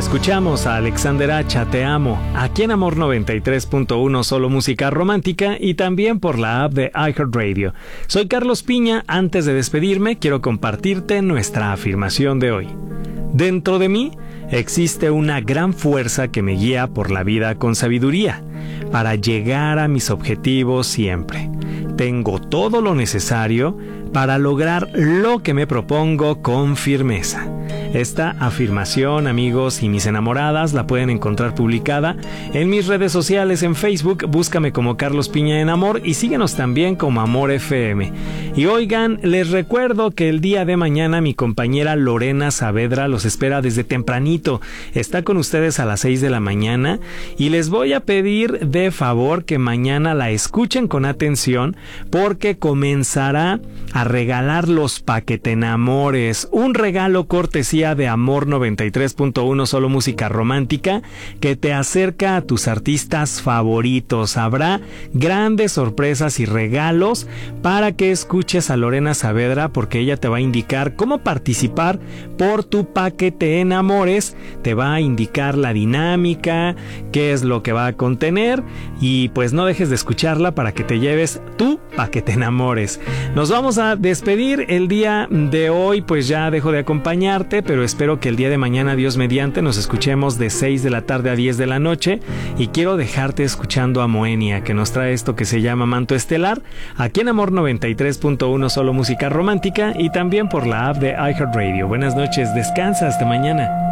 Escuchamos a Alexander Hacha, Te Amo, aquí en Amor 93.1, solo música romántica y también por la app de iHeartRadio. Soy Carlos Piña. Antes de despedirme, quiero compartirte nuestra afirmación de hoy. Dentro de mí existe una gran fuerza que me guía por la vida con sabiduría para llegar a mis objetivos siempre. Tengo todo lo necesario para lograr lo que me propongo con firmeza. Esta afirmación, amigos y mis enamoradas, la pueden encontrar publicada en mis redes sociales. En Facebook, búscame como Carlos Piña en Amor y síguenos también como Amor FM. Y oigan, les recuerdo que el día de mañana mi compañera Lorena Saavedra los espera desde tempranito. Está con ustedes a las 6 de la mañana y les voy a pedir de favor que mañana la escuchen con atención porque comenzará a regalar los paquetenamores, un regalo cortesía de Amor 93.1, solo música romántica, que te acerca a tus artistas favoritos. Habrá grandes sorpresas y regalos para que escuches a Lorena Saavedra, porque ella te va a indicar cómo participar por tu paquete enamores, te va a indicar la dinámica, qué es lo que va a contener, y pues no dejes de escucharla para que te lleves tu paquete enamores. Nos vamos a despedir el día de hoy, pues ya dejo de acompañarte, pero espero que el día de mañana, Dios mediante, nos escuchemos de 6 de la tarde a 10 de la noche, y quiero dejarte escuchando a Moenia, que nos trae esto que se llama Manto Estelar, aquí en Amor 93.1, solo música romántica, y también por la app de iHeartRadio. Buenas noches, descansa, hasta mañana.